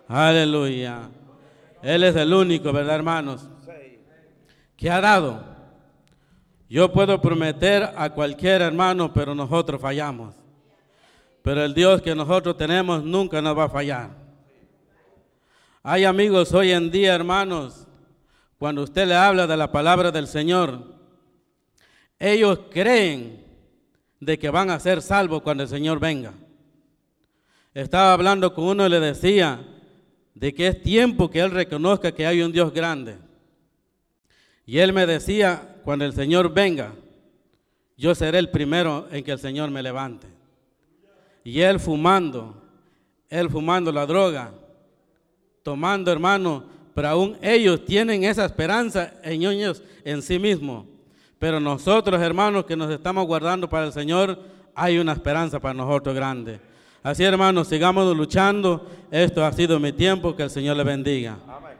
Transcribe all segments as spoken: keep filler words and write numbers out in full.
Aleluya. Él es el único, ¿verdad, hermanos? Que ha dado. Yo puedo prometer a cualquier hermano, pero nosotros fallamos. Pero el Dios que nosotros tenemos nunca nos va a fallar. Hay amigos hoy en día, hermanos, cuando usted le habla de la palabra del Señor, ellos creen de que van a ser salvos cuando el Señor venga. Estaba hablando con uno y le decía de que es tiempo que él reconozca que hay un Dios grande. Y él me decía, cuando el Señor venga, yo seré el primero en que el Señor me levante. Y él fumando, él fumando la droga, tomando, hermano, pero aún ellos tienen esa esperanza en ellos, en sí mismos. Pero nosotros, hermanos, que nos estamos guardando para el Señor, hay una esperanza para nosotros grande. Así, hermanos, sigamos luchando. Esto ha sido mi tiempo. Que el Señor le bendiga. Amén.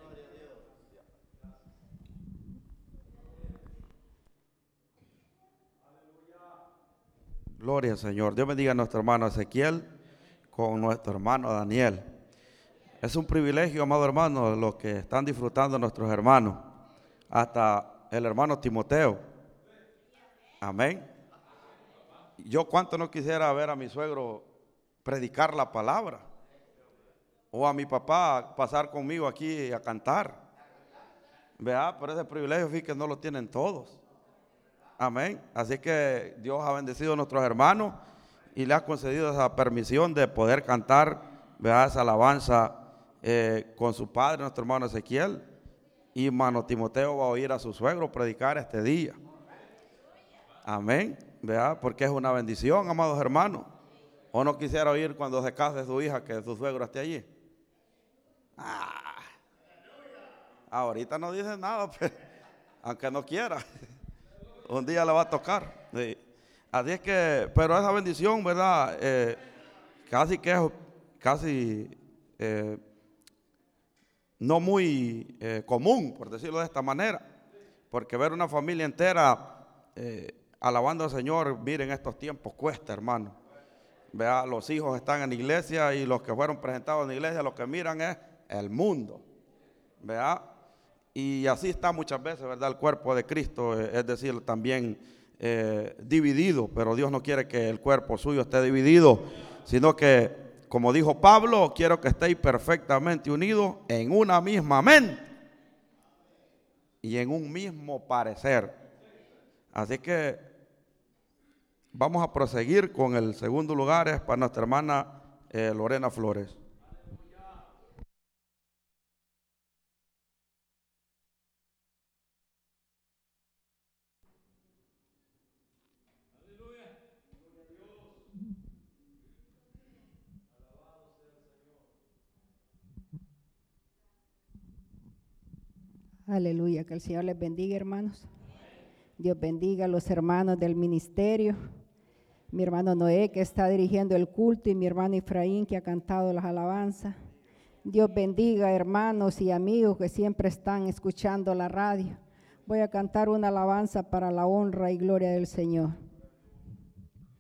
Gloria al Señor. Dios bendiga a nuestro hermano Ezequiel con nuestro hermano Daniel. Es un privilegio, amado hermano, los que están disfrutando nuestros hermanos. Hasta el hermano Timoteo. Amén. Yo cuánto no quisiera ver a mi suegro predicar la palabra. O a mi papá pasar conmigo aquí a cantar. Vea, pero ese privilegio sí que no lo tienen todos. Amén. Así que Dios ha bendecido a nuestros hermanos y le ha concedido esa permisión de poder cantar, vea, esa alabanza eh, con su padre, nuestro hermano Ezequiel. Y hermano Timoteo va a oír a su suegro predicar este día. Amén. Vea, porque es una bendición, amados hermanos. ¿O no quisiera oír cuando se case su hija que su suegro esté allí? Ah, ahorita no dice nada, pero, aunque no quiera. Un día le va a tocar. Sí. Así es que, pero esa bendición, ¿verdad? Eh, casi que es, casi eh, no muy eh, común, por decirlo de esta manera. Porque ver una familia entera eh, alabando al Señor, miren, estos tiempos cuesta, hermano. Vea, los hijos están en la iglesia y los que fueron presentados en la iglesia, lo que miran es el mundo. Vea. Y así está muchas veces, ¿verdad? El cuerpo de Cristo, eh, es decir, también eh, dividido, pero Dios no quiere que el cuerpo suyo esté dividido, sino que, como dijo Pablo, quiero que estéis perfectamente unidos en una misma mente y en un mismo parecer. Así que vamos a proseguir con el segundo lugar, es para nuestra hermana eh, Lorena Flores. Aleluya, que el Señor les bendiga, hermanos. Dios bendiga a los hermanos del ministerio. Mi hermano Noé, que está dirigiendo el culto, y mi hermano Efraín, que ha cantado las alabanzas. Dios bendiga, hermanos y amigos que siempre están escuchando la radio. Voy a cantar una alabanza para la honra y gloria del Señor.